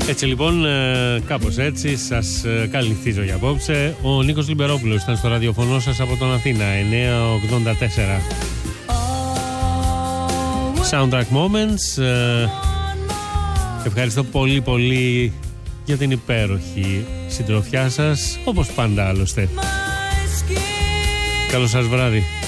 Έτσι λοιπόν, κάπως έτσι σας καληνυχτίζω για απόψε. Ο Νίκος Λιμπερόπουλος ήταν στο ραδιοφωνό σας από τον Αθήνα, 984. Soundtrack Moments. Ευχαριστώ πολύ πολύ για την υπέροχη συντροφιά σας, όπως πάντα άλλωστε. Καλό σας βράδυ.